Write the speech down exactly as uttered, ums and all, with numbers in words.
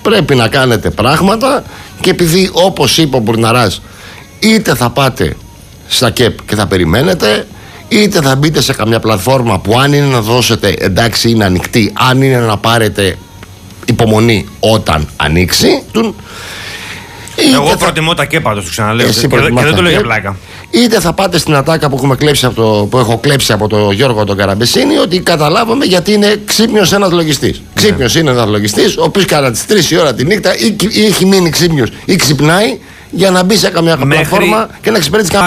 Πρέπει να κάνετε πράγματα και επειδή, όπως είπε ο Μπουρναράς, είτε θα πάτε στα ΚΕΠ και θα περιμένετε, είτε θα μπείτε σε καμιά πλατφόρμα που αν είναι να δώσετε, εντάξει, είναι ανοιχτή, αν είναι να πάρετε υπομονή όταν ανοίξει. Εγώ θα... προτιμώ τα ΚΕΠ, πάντως, το ξαναλέω. Και, και δεν το λέω για πλάκα. Είτε θα πάτε στην ατάκα που, έχουμε κλέψει από το, που έχω κλέψει από τον Γιώργο τον Καραμπεσίνη, ότι καταλάβαμε γιατί είναι ξύπνιος ένας λογιστής. Ναι. Ξύπνιος είναι ένας λογιστής, ο οποίος κατά τις τρεις η ώρα τη νύχτα ή, ή έχει μείνει ξύπνιος ή ξυπνάει για να μπει σε καμιά Μέχρι... πλατφόρμα και να εξυπηρετήσει